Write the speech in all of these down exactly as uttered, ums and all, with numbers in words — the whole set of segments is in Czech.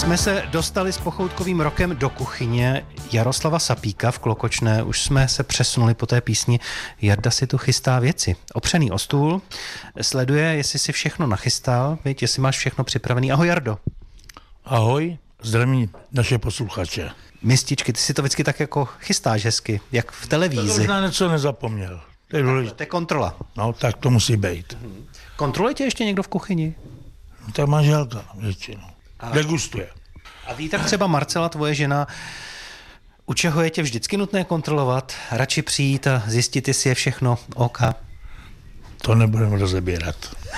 jsme se dostali s pochoutkovým rokem do kuchyně Jaroslava Sapíka v Klokočné, už jsme se přesunuli po té písni. Jarda si tu chystá věci. Opřený o stůl, sleduje, jestli si všechno nachystal, víš, jestli máš všechno připravený. Ahoj, Jardo. Ahoj, zdravím naše posluchače. Mističky, ty si to vždycky tak jako chystáš hezky, jak v televizi. To možná něco nezapomněl. To je důležité. To je kontrola. No, tak to musí být. Mhm. Kontroluje tě ještě někdo v kuchyni? No, ta manželka většinou. Degustuje. A ví tak třeba Marcela, tvoje žena, u čeho je tě vždycky nutné kontrolovat? Radši přijít a zjistit, jestli je všechno OK? To nebudeme rozebírat.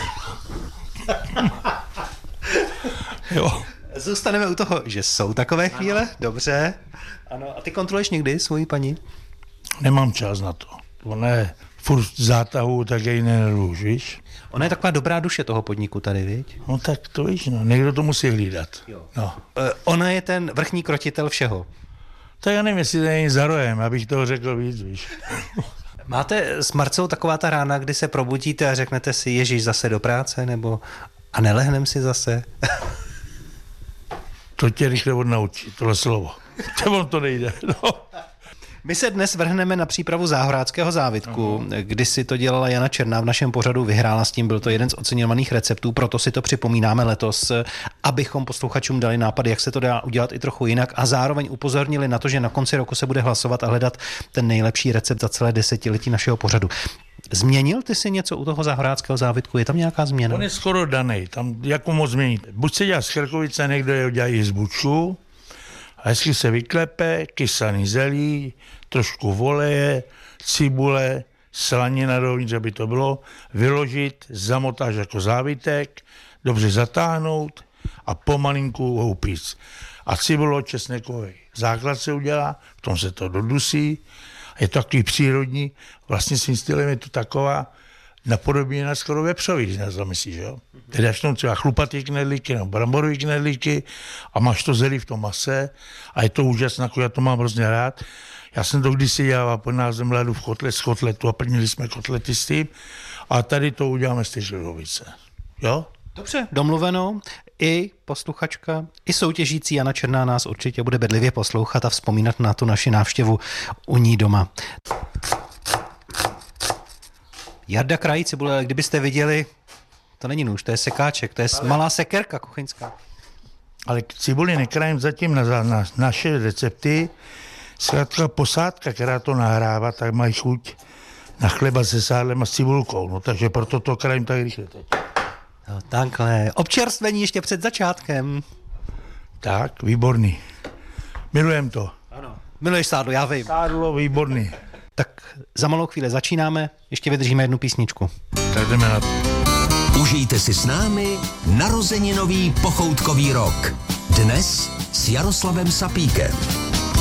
Jo. Zůstaneme u toho, že jsou takové chvíle, ano. Dobře. Ano. A ty kontroluješ někdy svoji paní? Nemám čas na to. Ona je furt v zátahu, tak jej nervůž, víš? Ona je taková dobrá duše toho podniku tady, viď? No tak to víš, no. Někdo to musí hlídat. Jo. No. E, ona je ten vrchní krotitel všeho. Tak já nevím, jestli to není za rohem, abych toho řekl víc, víš. Máte s Marcelou taková ta rána, kdy se probudíte a řeknete si, Ježíš, zase do práce, nebo a nelehnem si zase? To tě rychle odnaučí, tohle slovo. To to nejde, no. My se dnes vrhneme na přípravu záhoráckého závitku. Aha. Kdysi to dělala Jana Černá v našem pořadu, vyhrála s tím, byl to jeden z oceňovaných receptů, proto si to připomínáme letos, abychom posluchačům dali nápady, jak se to dá udělat i trochu jinak a zároveň upozornili na to, že na konci roku se bude hlasovat a hledat ten nejlepší recept za celé desetiletí našeho pořadu. Změnil ty si něco u toho záhoráckého závitku? Je tam nějaká změna? On je skoro daný, tam jako moc změnit. Buď se dělá z chrkovice, někdo je dělají z bučů, a hezky se vyklepe, kysaný zelí, trošku voleje, cibule, slanina dovnitř, aby to bylo, vyložit, zamotáš jako závitek, dobře zatáhnout a pomalinku ho upíct. A cibulo česnekový základ se udělá, v tom se to dodusí, je to takový přírodní, vlastně svým stylem je to taková napodobněna skoro vepřový, když nás zamyslíš, jo. Tedy až tam třeba chlupatý knedlíky nebo bramborový knedlíky a máš to zelí v tom mase a je to úžasné, já to mám hrozně rád. Já jsem to kdysi dělal pod názvem Ladu v kotlet z kotletu a plnili jsme kotlety s tím a tady to uděláme z té žlidovice, jo. Dobře, domluveno. I posluchačka, i soutěžící Jana Černá nás určitě bude bedlivě poslouchat a vzpomínat na tu naši návštěvu u ní doma. Jarda krají cibule, ale kdybyste viděli, to není nůž, to je sekáček, to je ale... malá sekerka kuchyňská. Ale cibuli nekrajím zatím na, na naše recepty. Zkrátka posádka, která to nahrává, tak mají chuť na chleba se sádlem a s cibulkou, no takže proto to krajím tak rychle teď. No, takhle, občerstvení ještě před začátkem. Tak, výborný. Milujem to. Ano, miluješ sádlo, já vím. Sádlo, výborný. Tak za malou chvíli začínáme, ještě vydržíme jednu písničku. Tak jdeme na to. Užijte si s námi narozeninový pochoutkový rok. Dnes s Jaroslavem Sapíkem.